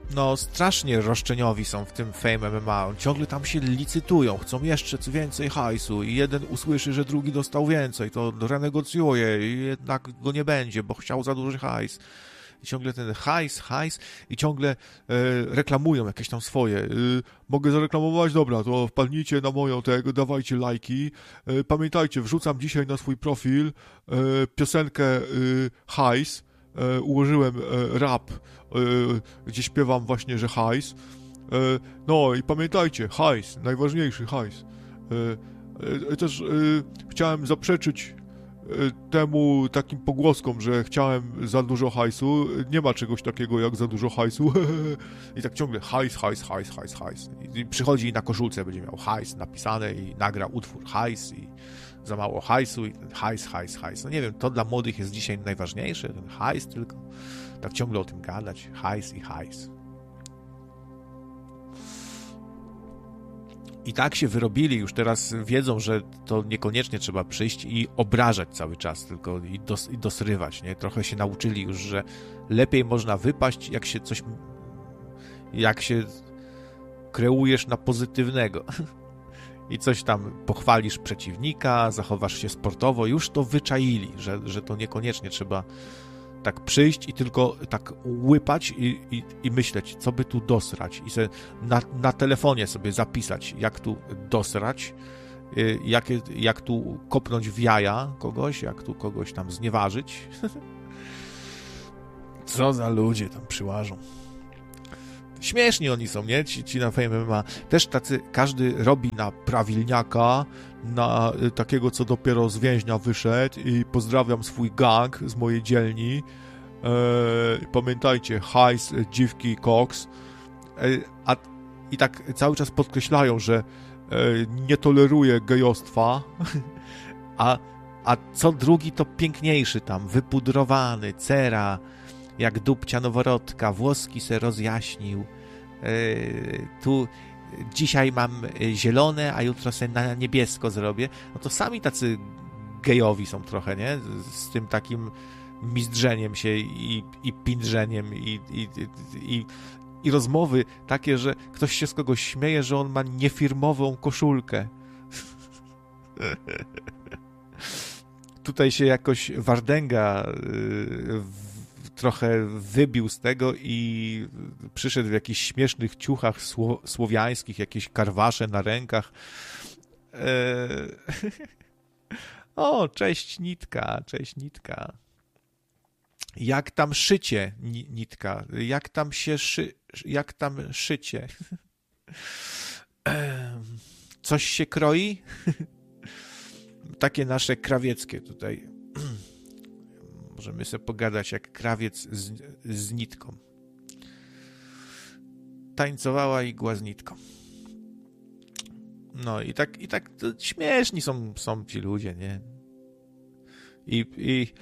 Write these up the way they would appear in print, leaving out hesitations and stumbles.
no strasznie roszczeniowi są w tym Fame MMA. Ciągle tam się licytują, chcą jeszcze więcej hajsu i jeden usłyszy, że drugi dostał więcej, to renegocjuje i jednak go nie będzie, bo chciał za duży hajs. I ciągle ten hajs i ciągle reklamują jakieś tam swoje. Mogę zareklamować? Dobra, to wpadnijcie na moją tego, dawajcie lajki. Pamiętajcie, wrzucam dzisiaj na swój profil piosenkę hajs. Ułożyłem rap, gdzie śpiewam właśnie, że hajs. No i pamiętajcie, hajs, najważniejszy hajs. Też chciałem zaprzeczyć temu takim pogłoskom, że chciałem za dużo hajsu. Nie ma czegoś takiego jak za dużo hajsu. I tak ciągle hajs. I przychodzi i na koszulce będzie miał hajs napisane i nagra utwór hajs i za mało hajsu i hajs. No nie wiem, to dla młodych jest dzisiaj najważniejsze, ten hajs tylko. Tak ciągle o tym gadać. Hajs. I tak się wyrobili, już teraz wiedzą, że to niekoniecznie trzeba przyjść i obrażać cały czas, tylko i dosrywać, nie? Trochę się nauczyli już, że lepiej można wypaść, jak się kreujesz na pozytywnego. I coś tam pochwalisz przeciwnika, zachowasz się sportowo, już to wyczaili, że to niekoniecznie trzeba tak przyjść i tylko tak łypać i myśleć, co by tu dosrać i sobie na telefonie sobie zapisać, jak tu dosrać, jak tu kopnąć w jaja kogoś, jak tu kogoś tam znieważyć. Co za ludzie tam przyłażą. Śmieszni oni są, nie? Ci na Fame MMA. Też tacy, każdy robi na prawilniaka, na takiego, co dopiero z więźnia wyszedł i pozdrawiam swój gang z mojej dzielni. Pamiętajcie, hajs, dziwki, koks. I tak cały czas podkreślają, że nie toleruje gejostwa, a co drugi to piękniejszy tam, wypudrowany, cera, jak dupcia noworodka, włoski se rozjaśnił. Tu dzisiaj mam zielone, a jutro se na niebiesko zrobię. No to sami tacy gejowi są trochę, nie? Z tym takim mizdrzeniem się i pindrzeniem i rozmowy takie, że ktoś się z kogoś śmieje, że on ma niefirmową koszulkę. Tutaj się jakoś Wardęga trochę wybił z tego i przyszedł w jakichś śmiesznych ciuchach słowiańskich, jakieś karwasze na rękach. O, cześć Nitka. Jak tam szycie, Nitka? Jak tam szycie? Coś się kroi? Takie nasze krawieckie tutaj. Możemy sobie pogadać jak krawiec z nitką. Tańcowała igła z nitką. No i tak śmieszni są ci ludzie, nie? I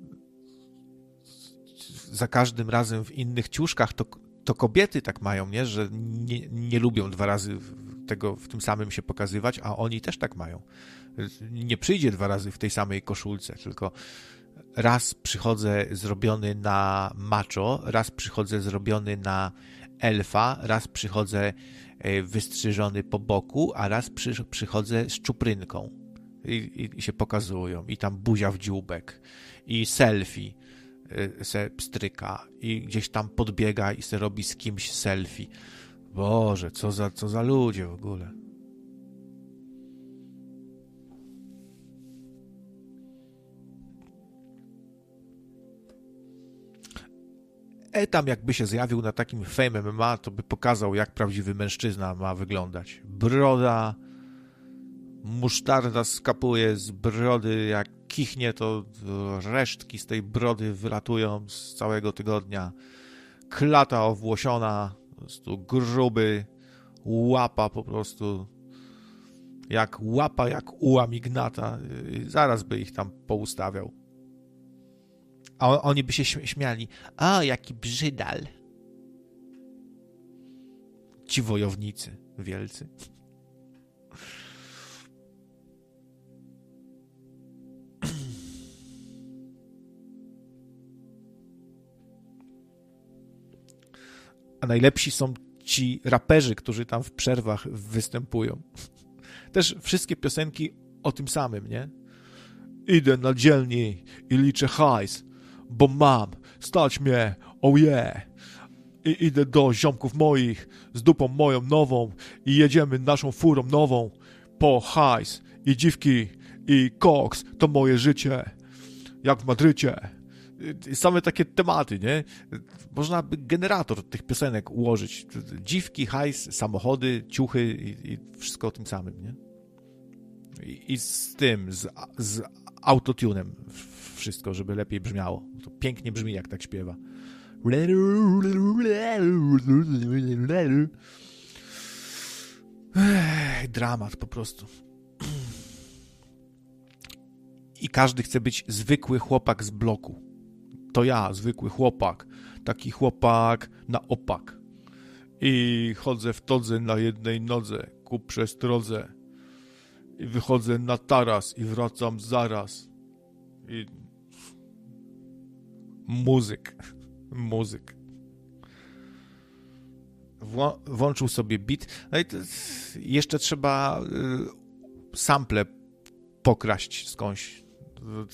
za każdym razem w innych ciuszkach to kobiety tak mają, nie? Że nie lubią dwa razy w tym samym się pokazywać, a oni też tak mają. Nie przyjdzie dwa razy w tej samej koszulce, tylko raz przychodzę zrobiony na macho, raz przychodzę zrobiony na elfa, raz przychodzę wystrzyżony po boku, a raz przychodzę z czuprynką i się pokazują i tam buzia w dzióbek i selfie se pstryka i gdzieś tam podbiega i se robi z kimś selfie. Boże, co za ludzie w ogóle. Tam jakby się zjawił na takim Fame MMA, to by pokazał, jak prawdziwy mężczyzna ma wyglądać. Broda, musztarda skapuje z brody, jak kichnie, to resztki z tej brody wylatują z całego tygodnia. Klata owłosiona, po prostu gruby, łapa po prostu, jak ułam Ignata. Zaraz by ich tam poustawiał. A oni by się śmiali. O, jaki brzydal. Ci wojownicy wielcy. A najlepsi są ci raperzy, którzy tam w przerwach występują. Też wszystkie piosenki o tym samym, nie? Idę na dzielni i liczę hajs, bo mam stać mnie, oh yeah. I idę do ziomków moich z dupą moją nową i jedziemy naszą furą nową po hajs i dziwki i koks, to moje życie, jak w Madrycie. Same takie tematy, nie? Można by generator tych piosenek ułożyć. Dziwki, hajs, samochody, ciuchy i wszystko o tym samym, nie? I z tym, z autotunem wszystko, żeby lepiej brzmiało. To pięknie brzmi, jak tak śpiewa. Dramat po prostu. I każdy chce być zwykły chłopak z bloku. To ja, zwykły chłopak. Taki chłopak na opak. I chodzę w todze na jednej nodze ku przestrodze. I wychodzę na taras i wracam zaraz. I... Muzyk. Włączył sobie beat. No i jeszcze trzeba sample pokraść skądś.